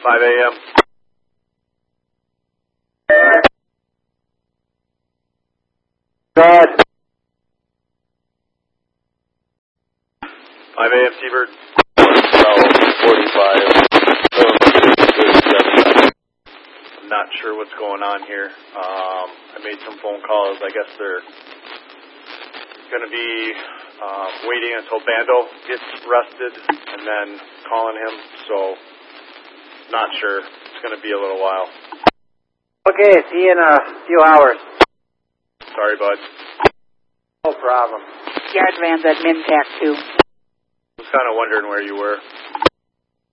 5 a.m. Go ahead. 5 a.m. Seabird. 45. I'm not sure what's going on here. I made some phone calls. I guess they're going to be waiting until Bando gets rested and then calling him. So, not sure. It's going to be a little while. Okay, see you in a few hours. Sorry, bud. No problem. Yard van's at Mintac, too. I was kind of wondering where you were.